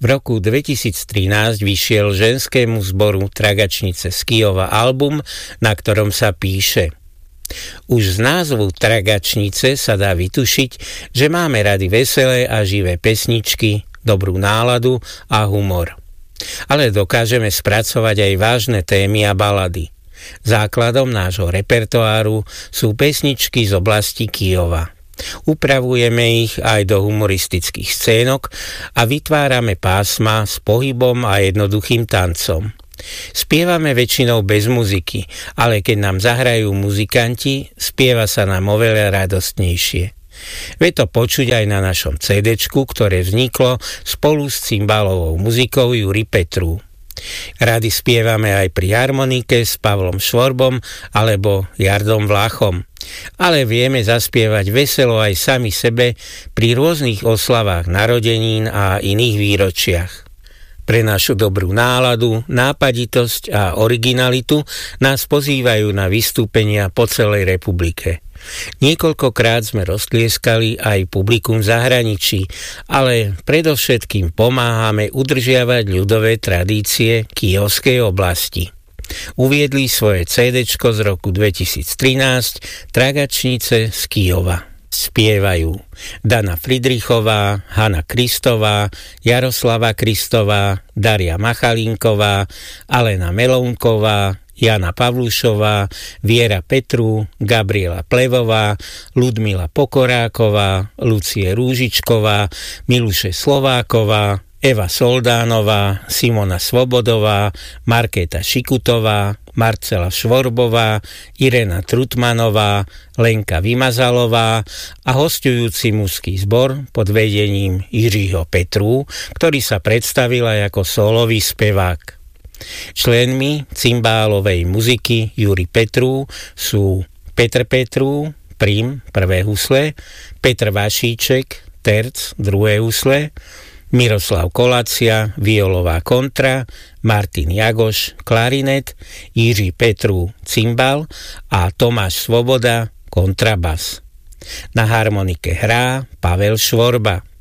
V roku 2013 vyšiel ženskému zboru Tragačnice z Kyjova album, na ktorom sa píše: Už z názvu Tragačnice sa dá vytušiť, že máme rady veselé a živé pesničky, dobrú náladu a humor. Ale dokážeme spracovať aj vážne témy a balady. Základom nášho repertoáru sú pesničky z oblasti Kyjova. Upravujeme ich aj do humoristických scénok a vytvárame pásma s pohybom a jednoduchým tancom. Spievame väčšinou bez muziky, ale keď nám zahrajú muzikanti, spieva sa nám oveľa radostnejšie. Veď to počuť aj na našom CD-čku, ktoré vzniklo spolu s cymbálovou muzikou Juri Petrú. Rady spievame aj pri harmonike s Pavlom Švorbom alebo Jardom Vlachom. Ale vieme zaspievať veselo aj sami sebe pri rôznych oslavách narodenín a iných výročiach. Pre našu dobrú náladu, nápaditosť a originalitu nás pozývajú na vystúpenia po celej republike. Niekoľkokrát sme roztlieskali aj publikum v zahraničí, ale predovšetkým pomáhame udržiavať ľudové tradície kyjovskej oblasti. Uviedli svoje CD-čko z roku 2013 Tragačnice z Kyjova. Spievajú Dana Fridrichová, Hana Kristová, Jaroslava Kristová, Daria Machalinková, Alena Melounková, Jana Pavlušová, Viera Petru, Gabriela Plevová, Ludmila Pokoráková, Lucie Rúžičková, Miluše Slováková, Eva Soldánová, Simona Svobodová, Markéta Šikutová, Marcela Švorbová, Irena Trutmanová, Lenka Vymazalová a hosťujúci mužský zbor pod vedením Jiřího Petru, ktorý sa predstavil aj ako sólový spevák. Členmi cymbálovej muziky Juri Petru sú Petr Petru, prim, prvé husle, Petr Vašíček, terc, druhé husle, Miroslav Kolacia, violová kontra, Martin Jagoš, klarinet, Jiří Petru, cymbal a Tomáš Svoboda, kontrabas. Na harmonike hrá Pavel Švorba.